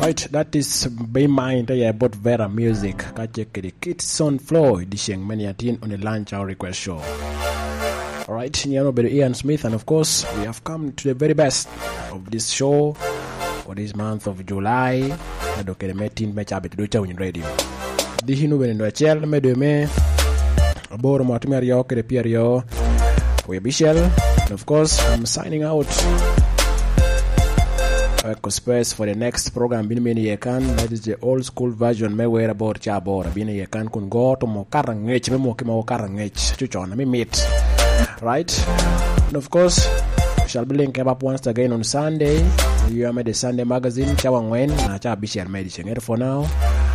Right, that is Be Mind about Vera Music. Kachekiri Kids on Floor, dishing many a teen on the lunch hour request show. Alright, Nyano Berry Ian Smith, and of course, we have come to the very best of this show for this month of July. Adokere metin mechabe tudocha win radio. Dihinu benendo chel medeme. Aboro matumia rio kere pia rio. We Bishel, and of course, I'm signing out. Space for the next program Binmini Yekan, that is the old school version me wear about Chabor Bini Yekan kun go to Mokarangech Memokimo Karangech Chuchon me meet. Right? And of course we shall be linking up once again on Sunday. You are made the Sunday magazine Chawangwen na Chabishel medicine for now.